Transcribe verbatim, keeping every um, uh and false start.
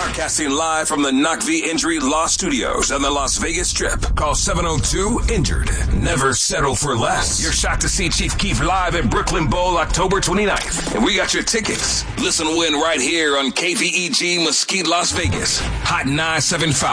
Broadcasting live from the Knock V Injury Law Studios on the Las Vegas Strip. Call seven oh two injured. Never settle for less. Your shot to see Chief Keef live at Brooklyn Bowl October twenty-ninth. And we got your tickets. Listen, win right here on K V E G Mesquite, Las Vegas. Hot nine seven five.